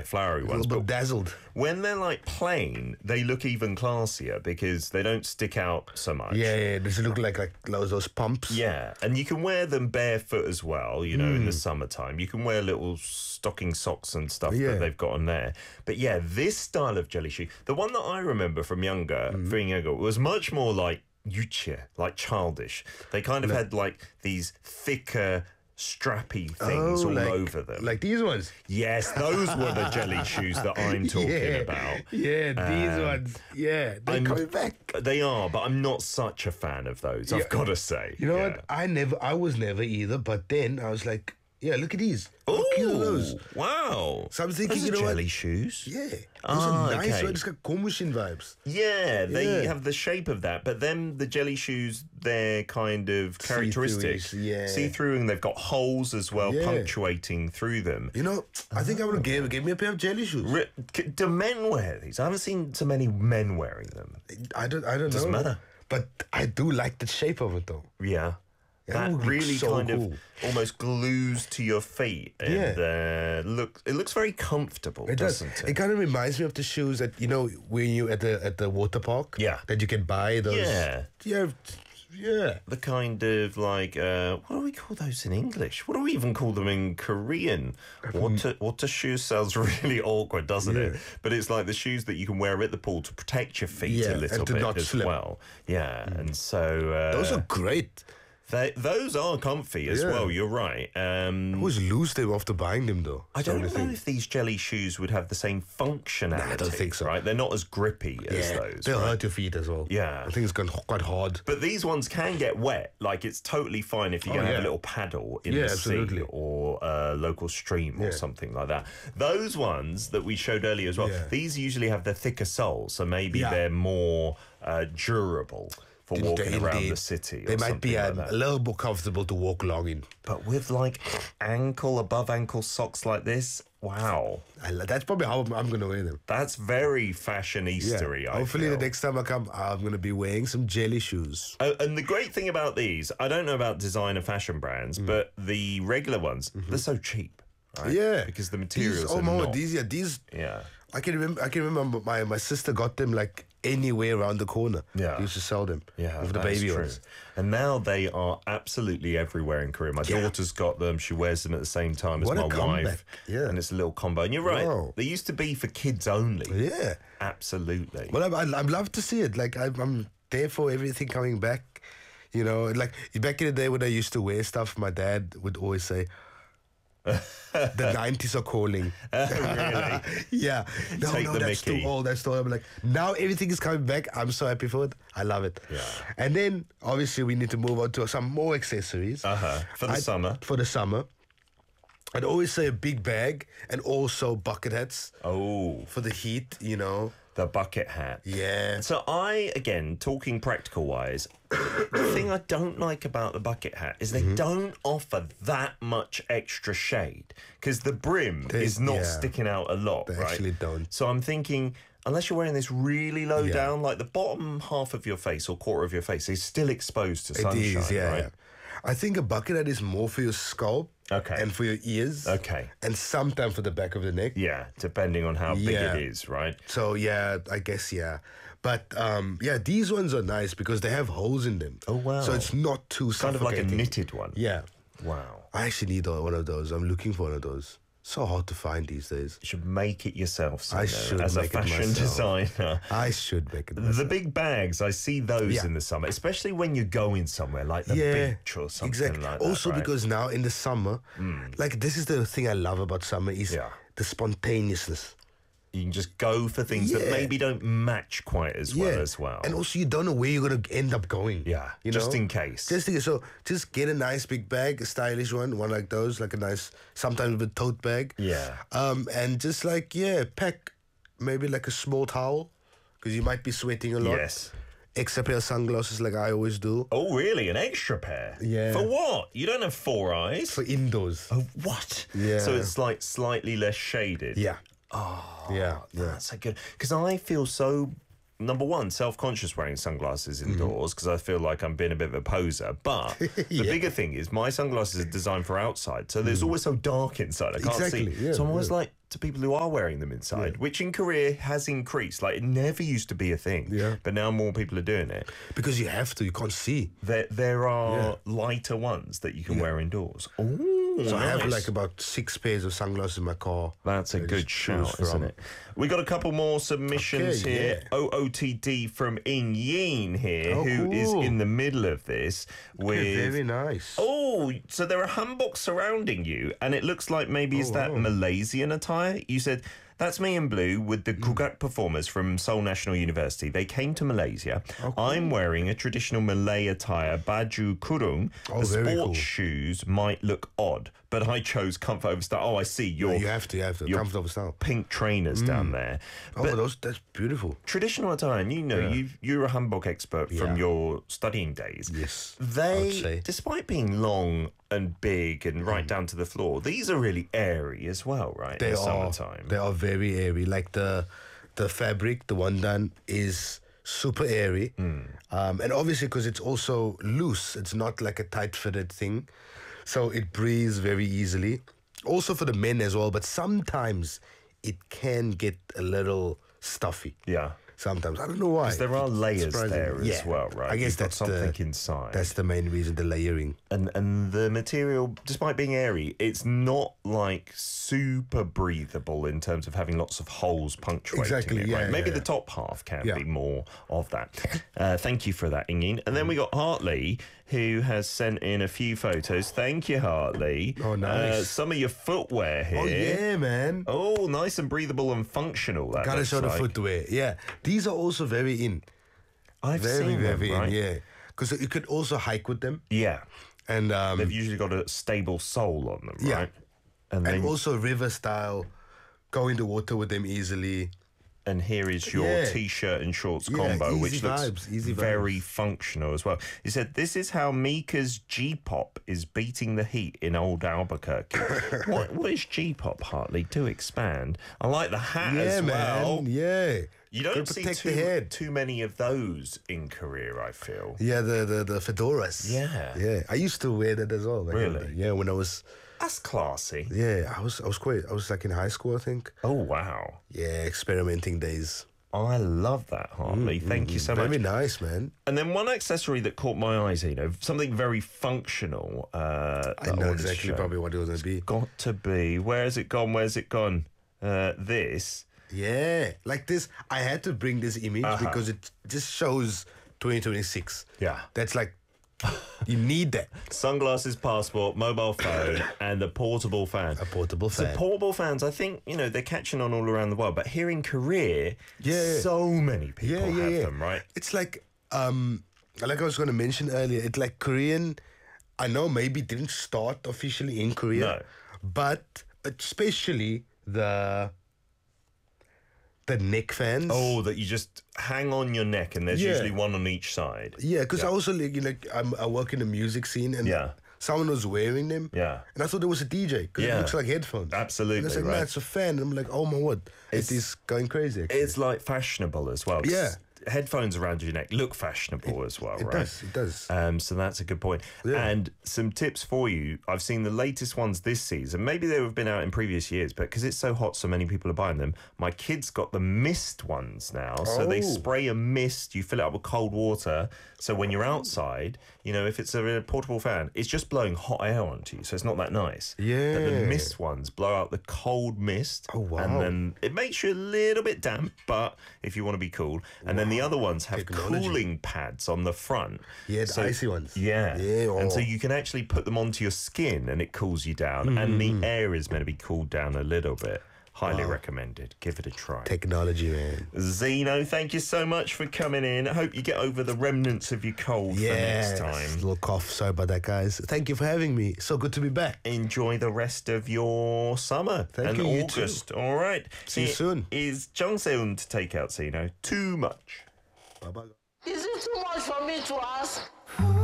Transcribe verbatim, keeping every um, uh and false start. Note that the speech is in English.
like flowery A ones. little bit But dazzled. when they're like plain, they look even classier because they don't stick out so much. Yeah, yeah. Does it look like like those, those pumps? Yeah, and you can wear them barefoot as well, you know, Hmm. in the summertime. You can wear little stocking socks and stuff Yeah. that they've got on there. But yeah, this style of jelly shoe, the one that I remember from younger, Hmm. being younger, was much more like yuche, like childish. They kind of had like these thicker, strappy things Oh, all like, over them. Like these ones. Yes, those were the jelly shoes that I'm talking yeah. about. Yeah, these Um, ones. Yeah, they're I'm- coming back. They are, but I'm not such a fan of those, I've Yeah. got to say. You know Yeah. what? I never, I was never either. But then I was like, yeah, look at these. How cute are those? Ooh, wow. So I'm thinking, Those you are know what? jelly shoes. Yeah, those Ah, are nice. okay. Right? It's got Komushin vibes. Yeah, they Yeah. have the shape of that, but then the jelly shoes, they're kind of characteristic. See-through-ish, yeah. See-through, and they've got holes as well, Yeah. punctuating through them. You know, I think I would have gave, give me a pair of jelly shoes. Ri- c- Do men wear these? I haven't seen so many men wearing them. I don't, I don't Doesn't know. matter. But I do like the shape of it though. Yeah. That That would look really so kind cool. of almost glues to your feet, and uh, look, it looks very comfortable, It does. doesn't It it? kind of reminds me of the shoes that you know when you at the at the water park. Yeah. That you can buy those. Yeah. Yeah. Yeah. The kind of like, uh, what do we call those in English? What do we even call them in Korean? Water, water shoes sounds really awkward, doesn't Yeah. it? But it's like the shoes that you can wear at the pool to protect your feet Yeah, a little and to bit not as slip. well. Yeah, and so uh, Those are great. they, those are comfy as Yeah. well. You're right. Um, I always lose them after buying them though. I don't know if these jelly shoes would have the same functionality. Nah, I don't think so. Right? They're not as grippy as Yeah, those. they'll right? hurt your feet as well. Yeah. I think it's gone quite hard. But these ones can get wet. Like, it's totally fine if you're Oh, going to have yeah. a little paddle in Yeah, the absolutely. sea or a local stream or Yeah. something like that. Those ones that we showed earlier as well, Yeah. these usually have the thicker soles, so maybe Yeah. they're more uh, durable for walking Indeed. around the city. They or might be something um, like a that. little more comfortable to walk along in. But with like ankle, above ankle socks like this, wow. I, li- that's probably how I'm, I'm going to wear them. That's very fashionisty. I Hopefully feel. the next time I come, I'm going to be wearing some jelly shoes. Uh, and the great thing about these, I don't know about designer fashion brands, but the regular ones, they're so cheap. Right? Yeah, Because the materials These, oh are my, not. these yeah, these. Yeah. I can remember. I can remember my my sister got them like anywhere around the corner. Yeah. She used to sell them. Yeah, with the that's baby true. ones. And now they are absolutely everywhere in Korea. My Yeah. daughter's got them. She wears them at the same time as What a my comeback. wife. Yeah. And it's a little combo. And you're right. Wow. They used to be for kids only. Yeah. Absolutely. Well, I, I, I'd love to see it. Like I, I'm there for everything coming back. You know, like back in the day when I used to wear stuff, my dad would always say, "The nineties are calling." Really? Yeah. No, Take no, the that's Mickey. too old. That's too old. I'm like, now everything is coming back. I'm so happy for it. I love it. Yeah. And then obviously we need to move on to some more accessories. Uh-huh. For the I- summer. For the summer. I'd always say a big bag and also bucket hats Oh, for the heat, you know. the bucket hat. Yeah. So I, again, talking practical wise, the thing I don't like about the bucket hat is Mm-hmm. they don't offer that much extra shade because the brim They- is not yeah. sticking out a lot, They right? actually don't. So I'm thinking, unless you're wearing this really low Yeah. down, like the bottom half of your face or quarter of your face is still exposed to sunshine, It is, yeah, right? yeah. I think a bucket hat is more for your scalp Okay. and for your ears. Okay. And sometimes for the back of the neck. Yeah, depending on how big Yeah. it is, right? So yeah, I guess yeah. But um, yeah, these ones are nice because they have holes in them. Oh, wow. So it's not too Kind of like a suffocating. knitted one. Yeah. Wow. I actually need one of those. I'm looking for one of those. So hard to find these days. You should make it yourself, I Sino, should as a make it fashion myself. designer. I should make it. The myself. big bags, I see those Yeah. in the summer, especially when you're going somewhere like the yeah, beach or something exactly. like that. Also, right? because now in the summer, like this is the thing I love about summer is Yeah. the spontaneousness. you can just go for things that Yeah. maybe don't match quite as well as well. And also, you don't know where you're gonna end up going. Yeah, you just know? in case. Just in case. So just get a nice big bag, a stylish one, one like those, like a nice, sometimes with a tote bag. Yeah. Um, and just like yeah, pack maybe like a small towel because you might be sweating a lot. Yes. Extra pair of sunglasses, like I always do, Oh, really? An extra pair? Yeah. For what? You don't have four eyes? for indoors. Oh, what? Yeah. So it's like slightly less shaded. Yeah. Oh. Yeah. Yeah. That's a good, because I feel so, number one, self-conscious wearing sunglasses Mm-hmm. indoors because I feel like I'm being a bit of a poser. But the Yeah. bigger thing is my sunglasses are designed for outside, so there's always so dark inside. I can't Exactly, see. yeah, so I'm always yeah. like, to people who are wearing them inside, which in Korea has increased. Like, it never used to be a thing, Yeah. but now more people are doing it. Because you have to, you can't see. There, there are Yeah. lighter ones that you can wear indoors. Oh, So I have nice. like about six pairs of sunglasses in my car. That's a I good just choose shout, isn't from. it? We got a couple more submissions Okay, here. yeah. O O T D from Ing Yin here, Oh, who is cool. in the middle of this with. Okay, very nice. Oh, so there are hanboks surrounding you, and it looks like maybe is that wow. Malaysian attire? You said. That's me in blue with the Kugak performers from Seoul National University. They came to Malaysia. I'm wearing a traditional Malay attire, baju kurung. Oh, the very sports cool. shoes might look odd, but I chose comfort over style. Oh, I see. You're You have to, you have to. your Comfortable style. pink trainers down there. Oh, But those, that's beautiful. traditional attire, and you know, you you're a hanbok expert from Yeah. your studying days. Yes, I would They, say. Mm. despite being long and big and right down to the floor, these are really airy as well, right? They in the are, summertime. they are very airy. Like the the fabric, the one done is super airy. Hmm. Um, and obviously because it's also loose, it's not like a tight fitted thing. So it breathes very easily. Also for the men as well, but sometimes it can get a little stuffy. Yeah. Sometimes. I don't know why. There are layers Surprising. there as Yeah. well, right? I guess You've got that's something the, inside. That's the main reason, the layering. and and the material, despite being airy, it's not like super breathable in terms of having lots of holes punctuating Exactly, it. yeah, right? Maybe yeah, the top half can Yeah. be more of that. Uh, thank you for that, Ingin. And then we got Hartley, who has sent in a few photos. Thank you, Hartley. Oh, nice. Uh, some of your footwear here. Oh, yeah, man. Oh, nice and breathable and functional. That Gotta looks show the like. footwear. Yeah. These are also very in. I've Very, seen them, very right? in, yeah. Because you could also hike with them. Yeah. And um, They've usually got a stable sole on them, Yeah. right? And and then also river style, go in the water with them easily. And here is your Yeah. t-shirt and shorts Yeah, combo, easy which looks vibes, easy very vibes. functional as well. He said, this is how Mika's G-pop is beating the heat in old Albuquerque. what, what is G-pop, Hartley? Do expand. I like the hat Yeah, as man. well. Yeah. You don't Gotta see protect too, the head. too many of those in Korea, I feel. Yeah, the, the, the fedoras. Yeah. Yeah. I used to wear that as well. back in the Really? day. Yeah, when I was, That's classy. yeah, I was, I was quite, I was like in high school, I think. Oh, wow. Yeah, experimenting days. I love that, Hartley. Thank you so much. Very nice, man. And then one accessory that caught my eyes, you know, something very functional. Uh, I that know wanted to exactly show. probably what it was going to be. Got to be. Where's it gone? Where's it gone? Uh, this. Yeah, like this. I had to bring this image Uh-huh. because it just shows twenty twenty-six. Yeah. That's like, you need that. Sunglasses, passport, mobile phone, and a portable fan. A portable So fan. portable fans, I think, you know, they're catching on all around the world. But here in Korea, Yeah. so many people yeah, yeah, have yeah. them, right? It's like, um, like I was going to mention earlier, it's like Korean, I know maybe didn't start officially in Korea, No. but especially the the neck fans. Oh, that you just hang on your neck and there's Yeah. usually one on each side. Yeah, because I also like, you know, I'm, I work in the music scene and Yeah. someone was wearing them. Yeah. And I thought it was a D J because Yeah. it looks like headphones. Absolutely, And I was like, right. no, it's a fan. And I'm like, oh my word, It's- it is going crazy. Actually. It's like fashionable as well. 'cause Yeah. Headphones around your neck look fashionable as well, It right? does, it does. Um, so that's a good point. Yeah. And some tips for you. I've seen the latest ones this season. Maybe they have been out in previous years, but because it's so hot, so many people are buying them. My kids got the mist ones now. So they Oh. spray a mist, you fill it up with cold water. So when you're outside, you know, if it's a, a portable fan, it's just blowing hot air onto you. So it's not that nice. But the Yeah. mist ones blow out the cold mist. Oh, wow. And then it makes you a little bit damp, but if you want to be cool. And then the other ones have Technology. cooling pads on the front. Yeah, the icy ones. Yeah. Yeah, And so oh. you can actually put them onto your skin and it cools you down. And Mm-hmm. the air is meant to be cooled down a little bit. Highly recommended. Give it a try. Technology, man. Zeno, thank you so much for coming in. I hope you get over the remnants of your cold for next time. Little cough. Sorry about that, guys. Thank you for having me. So good to be back. Enjoy the rest of your summer Thank and you, you too. August. All right. See you It soon. Is Jung Seun to take out Zeno? Too much. Bye bye. Is it too much for me to ask?